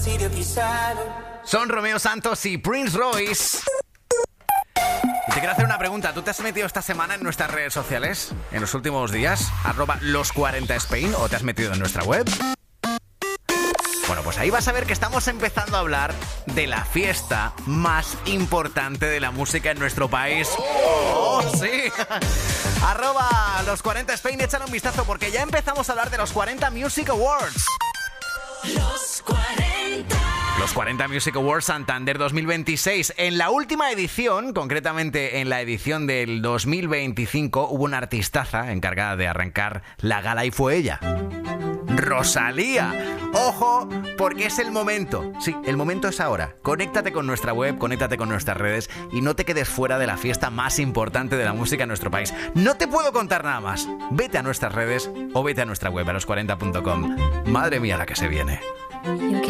Son Romeo Santos y Prince Royce. Y te quiero hacer una pregunta. ¿Tú te has metido esta semana en nuestras redes sociales? ¿En los últimos días? @los40spain, ¿o te has metido en nuestra web? Bueno, pues ahí vas a ver que estamos empezando a hablar de la fiesta más importante de la música en nuestro país. ¡Oh, sí! @los40spain, échale un vistazo porque ya empezamos a hablar de los 40 Music Awards. Los 40 Music Awards Santander 2026. En la última edición, concretamente en la edición del 2025, hubo una artistaza encargada de arrancar la gala y fue ella, Rosalía. Ojo, porque es el momento. Sí, el momento es ahora. Conéctate con nuestra web, conéctate con nuestras redes y no te quedes fuera de la fiesta más importante de la música en nuestro país. No te puedo contar nada más. Vete a nuestras redes o vete a nuestra web, a los40.com. Madre mía, la que se viene.